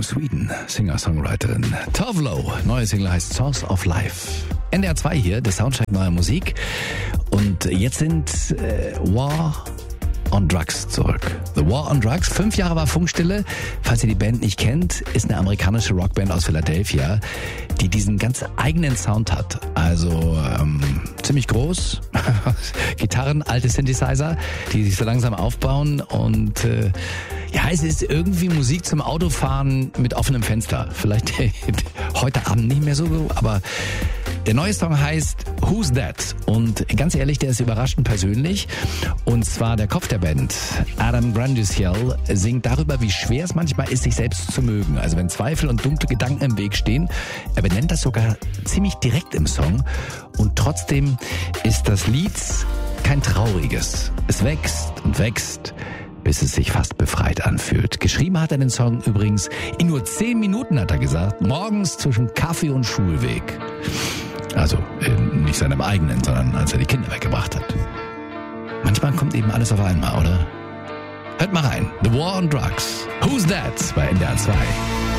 Sweden, Singer-Songwriterin Tove Lo. Neue Single heißt Source of Life. NDR 2 hier, der Soundcheck neuer Musik. Und jetzt sind War on Drugs zurück. The War on Drugs. 5 Jahre war Funkstille. Falls ihr die Band nicht kennt, ist eine amerikanische Rockband aus Philadelphia, die diesen ganz eigenen Sound hat. Also ziemlich groß. Gitarren, alte Synthesizer, die sich so langsam aufbauen. Und ja, es ist irgendwie Musik zum Autofahren mit offenem Fenster. Vielleicht heute Abend nicht mehr so, aber der neue Song heißt Who's That? Und ganz ehrlich, der ist überraschend persönlich. Und zwar der Kopf der Band, Adam Granduciel, singt darüber, wie schwer es manchmal ist, sich selbst zu mögen. Also wenn Zweifel und dunkle Gedanken im Weg stehen. Er benennt das sogar ziemlich direkt im Song. Und trotzdem ist das Lied kein trauriges. Es wächst und wächst, bis es sich fast befreit anfühlt. Geschrieben hat er den Song übrigens in nur 10 Minuten, hat er gesagt, morgens zwischen Kaffee und Schulweg. Also nicht seinem eigenen, sondern als er die Kinder weggebracht hat. Manchmal kommt eben alles auf einmal, oder? Hört mal rein. The War on Drugs. Who's That? Bei NDR 2.